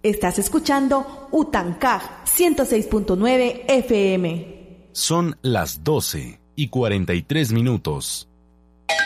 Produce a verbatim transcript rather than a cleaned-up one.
Estás escuchando Utancaj ciento seis punto nueve F M. Son las doce y cuarenta y tres minutos.